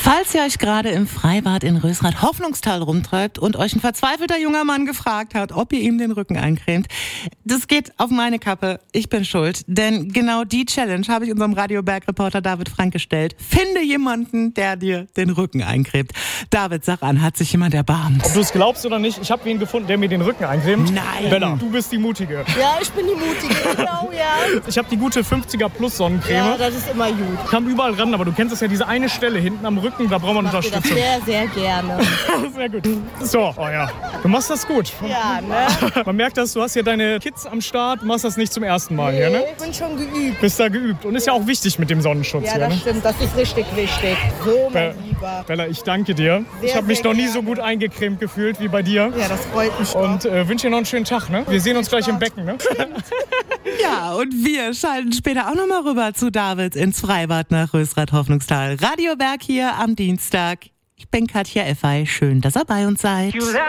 Falls ihr euch gerade im Freibad in Rösrath-Hoffnungstal rumtreibt und euch ein verzweifelter junger Mann gefragt hat, ob ihr ihm den Rücken eincremt, das geht auf meine Kappe. Ich bin schuld. Denn genau die Challenge habe ich unserem Radio-Berg-Reporter David Frank gestellt. Finde jemanden, der dir den Rücken eincremt. David, sag an, hat sich jemand erbarmt? Ob du es glaubst oder nicht, ich habe wen gefunden, der mir den Rücken eincremt. Nein. Bella, du bist die Mutige. Ja, ich bin die Mutige, genau, ja. Ich habe die gute 50er Plus Sonnencreme. Ja, das ist immer gut. Kam überall ran, aber du kennst es ja, diese eine Stelle hinten am Rücken, da braucht man Ich mache das Unterstützung. sehr, sehr gerne. Sehr gut. So, oh ja. Du machst das gut. Ja, ne? Man merkt das, du hast ja deine Kids am Start, du machst das nicht zum ersten Mal hier, ne? Ich bin schon geübt. Bist da geübt. Und ist ja auch wichtig mit dem Sonnenschutz Ja, hier, das ne? stimmt, das ist richtig wichtig. So, mein Lieber. Bella, ich danke dir. Ich habe mich sehr noch nie gerne. so gut eingecremt gefühlt wie bei dir. Ja, das freut mich doch. Und wünsche dir noch einen schönen Tag, ne? Wir sehen uns gleich im Becken, ne? Ja, und wir schalten später auch nochmal rüber zu David ins Freibad nach Rösrath-Hoffnungstal. Radio Berg hier am Dienstag. Ich bin Katja Effey. Schön, dass ihr bei uns seid.